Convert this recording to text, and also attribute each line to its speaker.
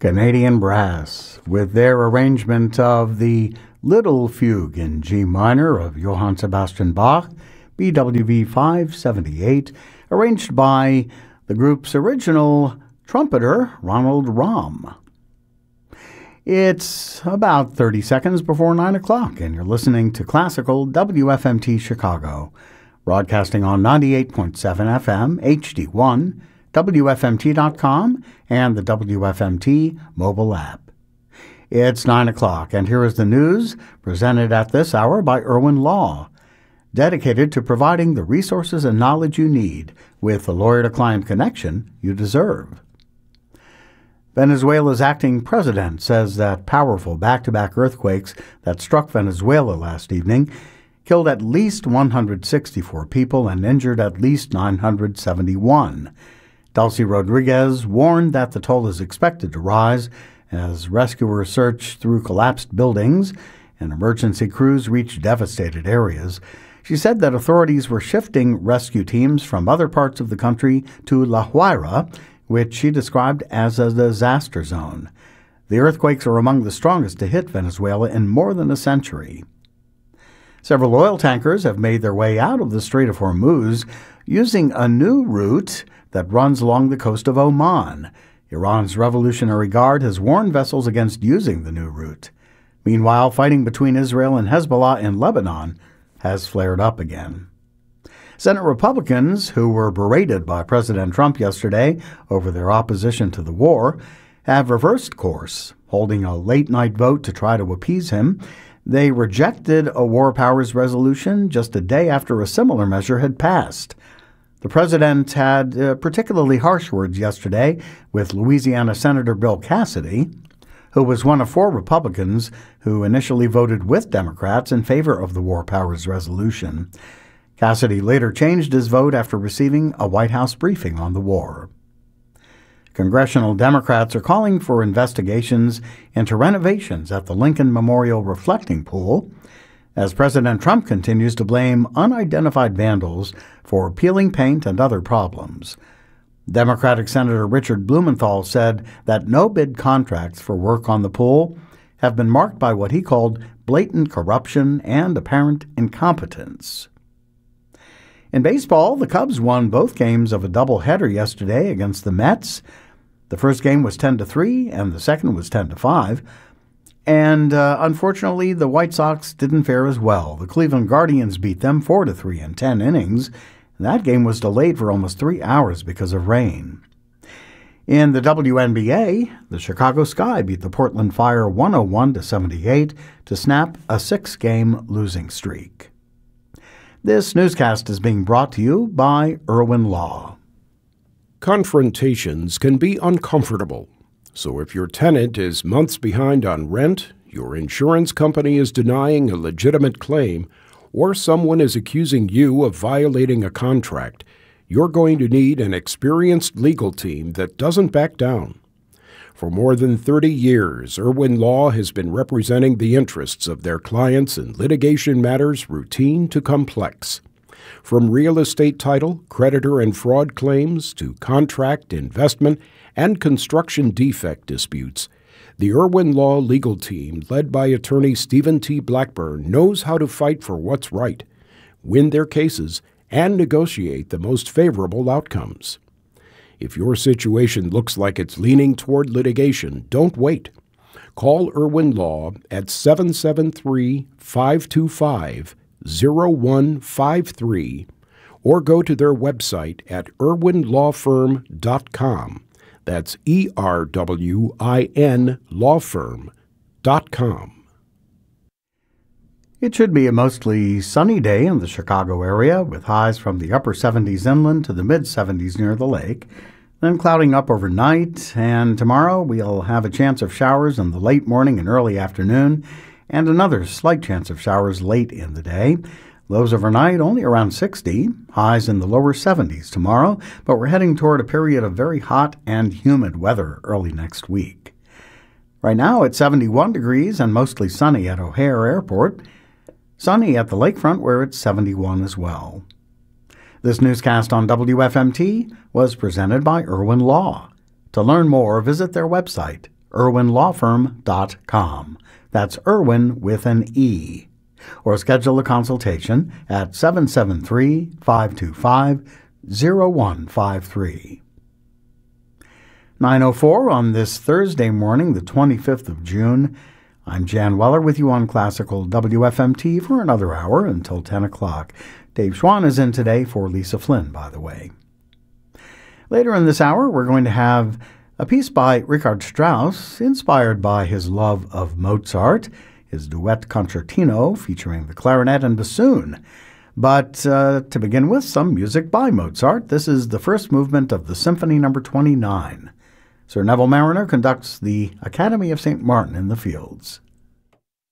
Speaker 1: Canadian Brass, with their arrangement of the Little Fugue in G minor of Johann Sebastian Bach, BWV 578, arranged by the group's original trumpeter, Ronald Rahm. It's about 30 seconds before 9 o'clock, and you're listening to Classical WFMT Chicago, broadcasting on 98.7 FM, HD1, WFMT.com, and the WFMT mobile app. It's 9 o'clock, and here is the news presented at this hour by Irwin Law, dedicated to providing the resources and knowledge you need with the lawyer-to-client connection you deserve. Venezuela's acting president says that powerful back-to-back earthquakes that struck Venezuela last evening killed at least 164 people and injured at least 971. Delcy Rodriguez warned that the toll is expected to rise as rescuers search through collapsed buildings and emergency crews reach devastated areas. She said that authorities were shifting rescue teams from other parts of the country to La Guaira, which she described as a disaster zone. The earthquakes are among the strongest to hit Venezuela in more than a century. Several oil tankers have made their way out of the Strait of Hormuz using a new route that runs along the coast of Oman. Iran's Revolutionary Guard has warned vessels against using the new route. Meanwhile, fighting between Israel and Hezbollah in Lebanon has flared up again. Senate Republicans, who were berated by President Trump yesterday over their opposition to the war, have reversed course, holding a late-night vote to try to appease him. They rejected a war powers resolution just a day after a similar measure had passed. The president had particularly harsh words yesterday with Louisiana Senator Bill Cassidy, who was one of 4 Republicans who initially voted with Democrats in favor of the war powers resolution. Cassidy later changed his vote after receiving a White House briefing on the war. Congressional Democrats are calling for investigations into renovations at the Lincoln Memorial Reflecting Pool, as President Trump continues to blame unidentified vandals for peeling paint and other problems. Democratic Senator Richard Blumenthal said that no bid contracts for work on the pool have been marked by what he called blatant corruption and apparent incompetence. In baseball, the Cubs won both games of a doubleheader yesterday against the Mets. The first game was 10-3, and the second was 10-5. And unfortunately, the White Sox didn't fare as well. The Cleveland Guardians beat them 4-3 in 10 innings. That game was delayed for almost 3 hours because of rain. In the WNBA, the Chicago Sky beat the Portland Fire 101-78 to snap a 6-game losing streak. This newscast is being brought to you by Irwin Law.
Speaker 2: Confrontations can be uncomfortable. So if your tenant is months behind on rent, your insurance company is denying a legitimate claim, or someone is accusing you of violating a contract, you're going to need an experienced legal team that doesn't back down. For more than 30 years, Irwin Law has been representing the interests of their clients in litigation matters routine to complex. From real estate title, creditor and fraud claims to contract, investment, and construction defect disputes, the Irwin Law legal team, led by attorney Stephen T. Blackburn, knows how to fight for what's right, win their cases, and negotiate the most favorable outcomes. If your situation looks like it's leaning toward litigation, don't wait. Call Irwin Law at 773-525-0153 or go to their website at irwinlawfirm.com. That's ERWIN lawfirm.com.
Speaker 1: It should be a mostly sunny day in the Chicago area, with highs from the upper 70s inland to the mid-70s near the lake, then clouding up overnight, and tomorrow we'll have a chance of showers in the late morning and early afternoon, and another slight chance of showers late in the day. Lows overnight only around 60, highs in the lower 70s tomorrow, but we're heading toward a period of very hot and humid weather early next week. Right now it's 71 degrees and mostly sunny at O'Hare Airport, sunny at the lakefront where it's 71 as well. This newscast on WFMT was presented by Irwin Law. To learn more, visit their website, irwinlawfirm.com. That's Irwin with an E. Or schedule a consultation at 773-525-0153. 9:04 on this Thursday morning, the 25th of June. I'm Jan Weller with you on Classical WFMT for another hour until 10 o'clock. Dave Schwann is in today for Lisa Flynn, by the way. Later in this hour, we're going to have a piece by Richard Strauss, inspired by his love of Mozart, his duet concertino featuring the clarinet and bassoon. But to begin with, some music by Mozart. This is the first movement of the Symphony No. 29. Sir Neville Marriner conducts the Academy of St. Martin in the Fields.